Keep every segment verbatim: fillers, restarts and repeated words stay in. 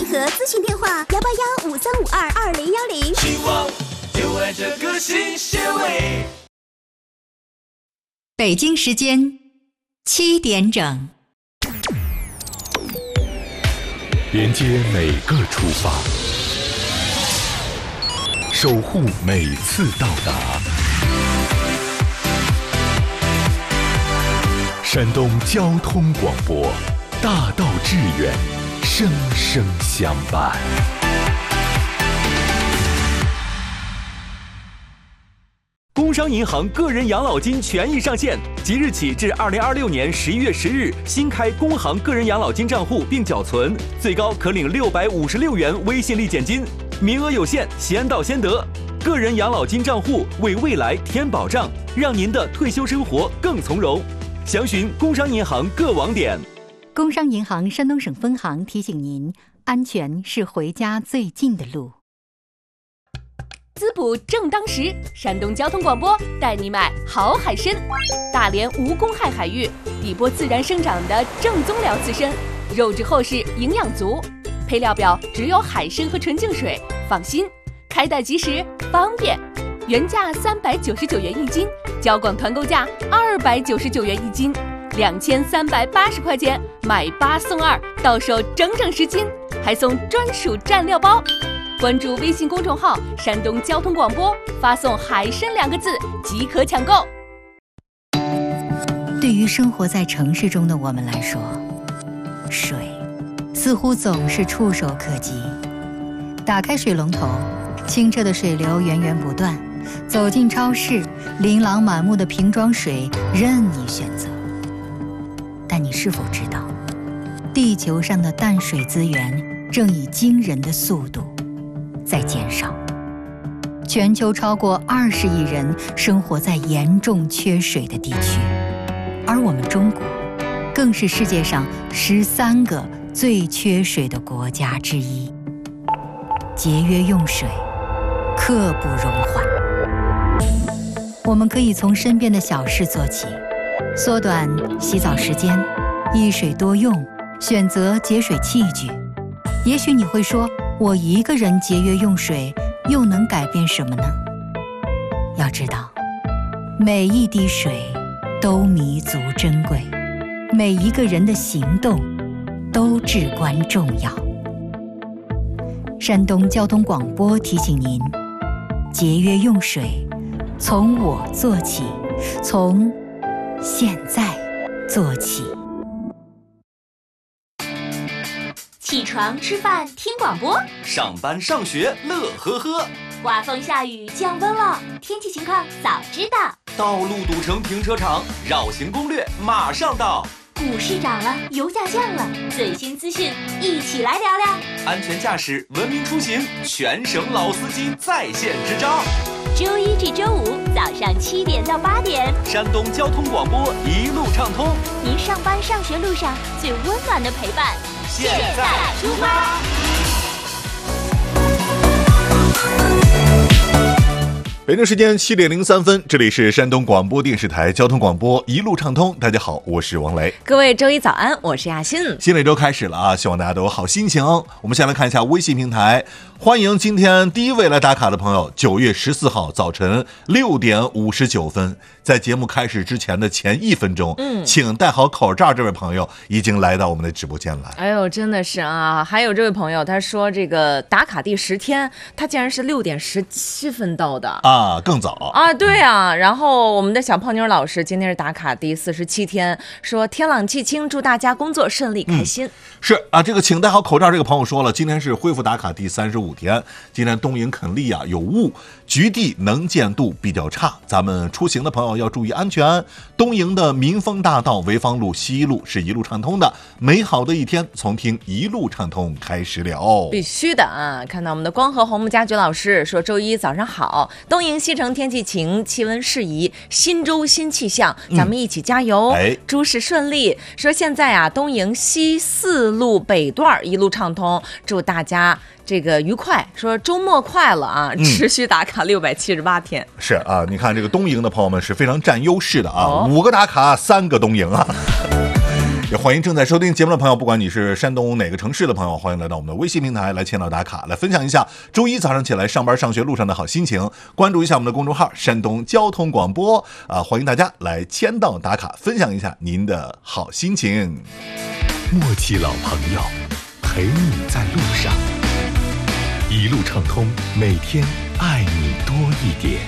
和咨询电话幺八幺五三五二二零幺零。 希望就爱这个新鲜味。 北京时间七点整， 连接每个出发，守护每次到达。山东交通广播，大道致远，生生相伴。 工商银行个人养老金权益上线，即日起至二零二六年十一月十日，新开工行个人养老金账户并缴存，最高可领六百五十六元微信立减金，名额有限，先到先得。个人养老金账户为未来添保障，让您的退休生活更从容。详询工商银行各网点。 工商银行山东省分行提醒您：安全是回家最近的路。 滋补正当时，山东交通广播带你买好海参。大连无公害海域，底波自然生长的正宗辽刺参，肉质厚实，营养足。配料表只有海参和纯净水，放心，开袋即时，方便。原价三百九十九元一斤，交广团购价二百九十九元一斤，两千三百八十块钱买八送二，到手整整十斤，还送专属蘸料包。关注微信公众号山东交通广播，发送海参两个字即可抢购。 对于生活在城市中的我们来说，水似乎总是触手可及。打开水龙头，清澈的水流源源不断，走进超市，琳琅满目的瓶装水任你选择。但你是否知道，地球上的淡水资源正以惊人的速度在减少？全球超过二十亿人生活在严重缺水的地区，而我们中国更是世界上十三个最缺水的国家之一。节约用水，刻不容缓。我们可以从身边的小事做起，缩短洗澡时间，一水多用，选择节水器具。也许你会说，我一个人节约用水又能改变什么呢？要知道，每一滴水都弥足珍贵，每一个人的行动都至关重要。山东交通广播提醒您，节约用水，从我做起，从现在做起。 起床吃饭听广播， 上班上学乐呵呵， 刮风下雨降温了，天气情况早知道。 道路堵成停车场，绕行攻略马上到。 股市涨了，油价降了，最新资讯一起来聊聊。 安全驾驶，文明出行，全省老司机在线支招。 周一至周五早上七点到八点， 山东交通广播一路畅通， 您上班上学路上最温暖的陪伴。 现在出发。 北京时间七点零三分，这里是山东广播电视台交通广播一路畅通。大家好，我是王雷。 各位周一早安，我是亚欣。 新的一周开始了啊，希望大家都有好心情。我们先来看一下微信平台，欢迎今天第一位来打卡的朋友，九月十四号早晨六点五十九分，在节目开始之前的前一分钟，嗯，请戴好口罩。这位朋友已经来到我们的直播间来。 哎呦，真的是啊！还有这位朋友，他说这个打卡第十天，他竟然是六点十七分到的啊。啊，更早啊，对啊。然后我们的小胖妞老师今天是打卡第四十七天，说天朗气清，祝大家工作顺利开心。嗯、 是啊，这个请戴好口罩。这个朋友说了，今天是恢复打卡第三十五天，今天东营垦利啊有雾，局地能见度比较差，咱们出行的朋友要注意安全。东营的民丰大道、潍坊路、西一路是一路畅通的，美好的一天从听一路畅通开始了。 必须的啊！看到我们的光和红木家具老师说，周一早上好，东营西城天气晴，气温适宜，新周新气象，咱们一起加油，嗯、诸事顺利。说现在啊，东营西四路北段一路畅通，祝大家这个愉快。说周末快了啊，嗯、持续打卡六百七十八天。 是啊，你看这个东营的朋友们是非常占优势的啊，哦、五个打卡，三个东营啊。 也欢迎正在收听节目的朋友，不管你是山东哪个城市的朋友，欢迎来到我们的微信平台来签到打卡，来分享一下周一早上起来上班上学路上的好心情。关注一下我们的公众号山东交通广播啊，欢迎大家来签到打卡，分享一下您的好心情。 默契老朋友，陪你在路上，一路畅通，每天爱你多一点。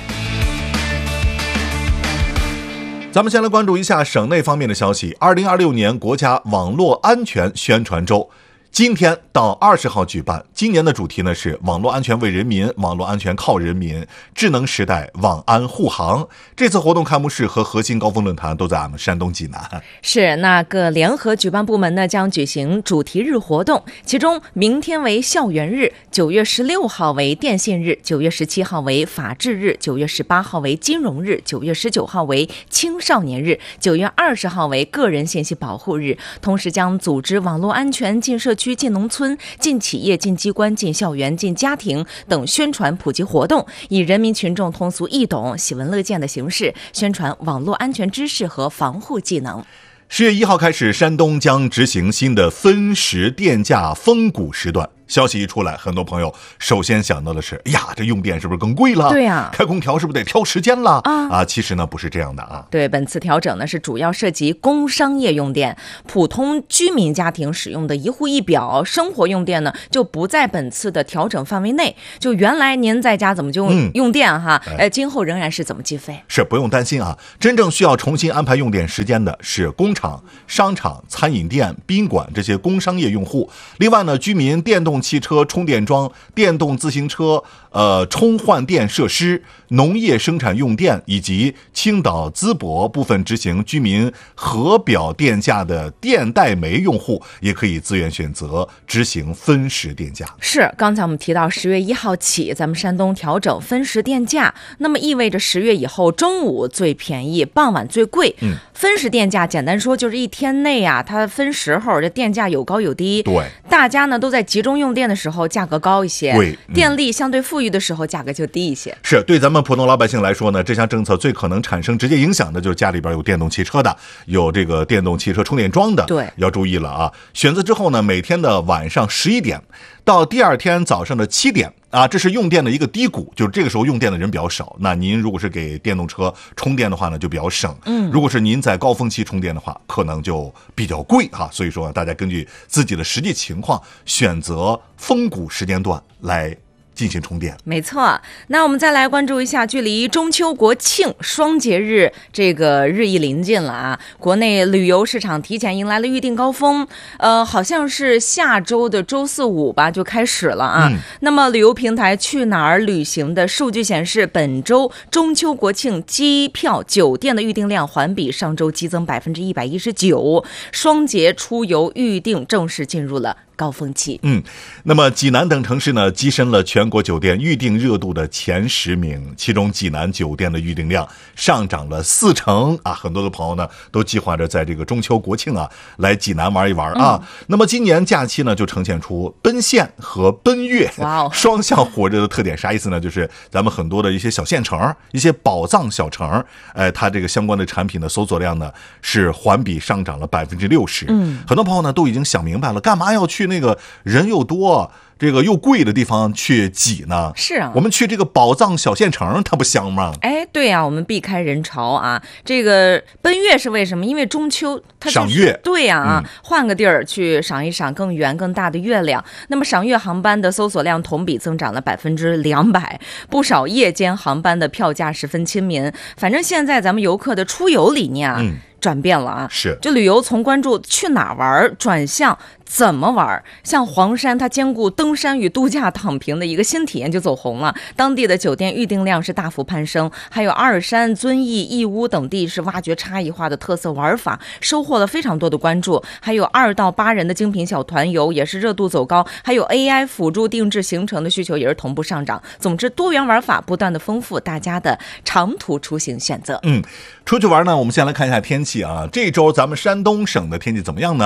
咱们先来关注一下省内方面的消息。二零二六年国家网络安全宣传周今天到二十号举办，今年的主题呢是网络安全为人民，网络安全靠人民，智能时代网安护航。这次活动开幕式和核心高峰论坛都在俺们山东济南。 是，那个联合举办部门呢将举行主题日活动，其中明天为校园日，九月十六号为电信日，九月十七号为法治日，九月十八号为金融日，九月十九号为青少年日，九月二十号为个人信息保护日。同时将组织网络安全进社区、进农村、进企业、进机关、进校园、进家庭等宣传普及活动，以人民群众通俗易懂、喜闻乐见的形式宣传网络安全知识和防护技能。 十月一号开始，山东将执行新的分时电价峰谷时段。消息一出来，很多朋友首先想到的是，哎呀，这用电是不是更贵了？ 对呀、啊， 开空调是不是得挑时间了？ 啊啊，其实呢不是这样的啊。 对，本次调整呢是主要涉及工商业用电，普通居民家庭使用的一户一表生活用电呢就不在本次的调整范围内。就原来您在家怎么就用电哈， 嗯、 呃，今后仍然是怎么计费？ 是不用担心啊，真正需要重新安排用电时间的是工厂、商场、餐饮店、宾馆这些工商业用户。另外呢，居民电动汽车充电桩、电动自行车、呃充换电设施、农业生产用电以及青岛淄博部分执行居民核表电价的电带煤用户，也可以自愿选择执行分时电价。 是，刚才我们提到十月一号起，咱们山东调整分时电价，那么意味着十月以后中午最便宜，傍晚最贵。 嗯， 分时电价简单说就是一天内啊，它分时候这电价有高有低。 对， 大家呢都在集中用电的时候价格高一些， 对、嗯， 电力相对富裕的时候价格就低一些。 是，对咱们普通老百姓来说呢，这项政策最可能产生直接影响的就是家里边有电动汽车的，有这个电动汽车充电桩的， 对， 要注意了啊。选择之后呢，每天的晚上十一点到第二天早上的七点啊，这是用电的一个低谷，就是这个时候用电的人比较少。那您如果是给电动车充电的话呢，就比较省。 嗯， 如果是您在高峰期充电的话，可能就比较贵哈。所以说，大家根据自己的实际情况选择峰谷时间段来进行充电。 没错，那我们再来关注一下，距离中秋国庆双节日这个日益临近了啊，国内旅游市场提前迎来了预订高峰，呃，好像是下周的周四五吧就开始了啊。 嗯、 那么旅游平台去哪儿旅行的数据显示，本周中秋国庆机票、酒店的预订量环比上周激增百分之一百一十九，双节出游预订正式进入了高峰期。 嗯，那么济南等城市呢，跻身了全国酒店预订热度的前十名，其中济南酒店的预订量上涨了四成啊！很多的朋友呢都计划着在这个中秋国庆啊来济南玩一玩啊。嗯、那么今年假期呢就呈现出奔现和奔月哇双向火热的特点，啥意思呢？就是咱们很多的一些小县城、一些宝藏小城，哎，它这个相关的产品的搜索量呢是环比上涨了百分之六十。 嗯， 很多朋友呢都已经想明白了，干嘛要去那个人又多、这个又贵的地方去挤呢？ 是啊， 我们去这个宝藏小县城，它不香吗？ 哎，对啊，我们避开人潮啊。这个奔月是为什么？因为中秋它、就是、 赏月， 对呀、啊， 嗯、 换个地儿去赏一赏更圆更大的月亮。那么赏月航班的搜索量同比增长了百分之两百，不少夜间航班的票价十分亲民。反正现在咱们游客的出游理念啊。嗯转变了啊， 是这旅游从关注去哪玩转向怎么玩。像黄山，它兼顾登山与度假躺平的一个新体验就走红了，当地的酒店预订量是大幅攀升。还有二山、遵义、义乌等地是挖掘差异化的特色玩法，收获了非常多的关注。还有二到八人的精品小团游也是热度走高，还有 A I 辅助定制行程的需求也是同步上涨。总之，多元玩法不断的丰富大家的长途出行选择。 嗯，出去玩呢，我们先来看一下天气啊。这周咱们山东省的天气怎么样呢？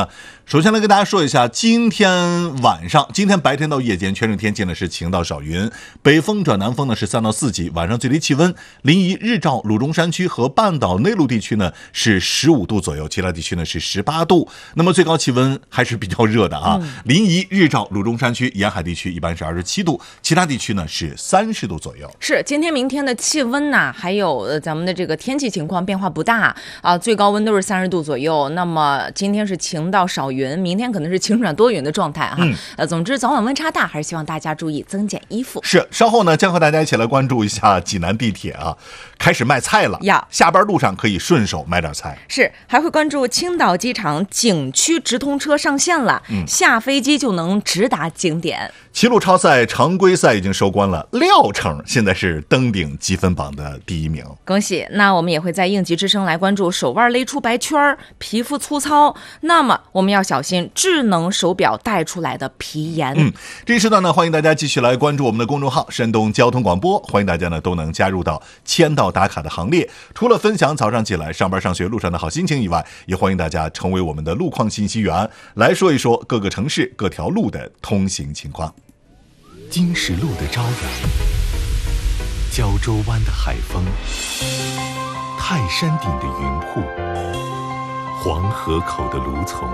首先来跟大家说一下，今天晚上、今天白天到夜间全省天气呢是晴到少云，北风转南风呢是三到四级，晚上最低气温临沂、日照、鲁中山区和半岛内陆地区呢是十五度左右，其他地区呢是十八度。那么最高气温还是比较热的啊，嗯、临沂、日照、鲁中山区沿海地区一般是二十七度，其他地区呢是三十度左右。 是今天、明天的气温呐、啊，还有呃咱们的这个天气情况变化不大啊，最高温都是三十度左右。那么今天是晴到少云，明天可能是晴转多云的状态哈、嗯。呃，总之早晚温差大，还是希望大家注意增减衣服。 是，稍后呢将和大家一起来关注一下济南地铁啊，开始卖菜了呀， 下班路上可以顺手买点菜。 是，还会关注青岛机场景区直通车上线了，嗯、下飞机就能直达景点。 齐鲁超赛常规赛已经收官了，廖城现在是登顶积分榜的第一名， 恭喜！那我们也会在应急之声来关注手腕勒出白圈、皮肤粗糙，那么我们要小心智能手表带出来的皮炎。 嗯，这一时段呢，欢迎大家继续来关注我们的公众号山东交通广播，欢迎大家呢都能加入到签到打卡的行列。除了分享早上起来上班上学路上的好心情以外，也欢迎大家成为我们的路况信息员，来说一说各个城市各条路的通行情况。 经石路的朝阳，胶州湾的海风，泰山顶的云瀑，黄河口的芦丛，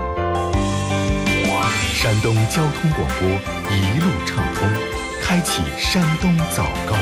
山东交通广播一路畅通，开启山东早高